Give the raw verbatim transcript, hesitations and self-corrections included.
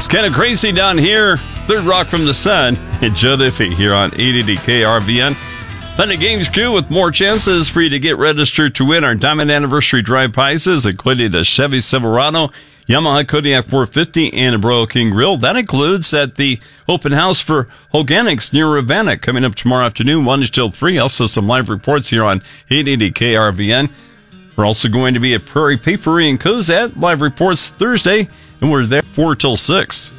It's kind of crazy down here. Third Rock from the Sun and Joe Diffie here on eight eighty K R V N. Planet Games crew with more chances for you to get registered to win our Diamond Anniversary Drive prizes, including a Chevy Silverado, Yamaha Kodiak four fifty, and a Broil King Grill. That includes at the open house for Hoganics near Ravenna coming up tomorrow afternoon, one till three. Also some live reports here on eight eighty K R V N. We're also going to be at Prairie Papery in Cozad. Live reports Thursday, and we're there four till six.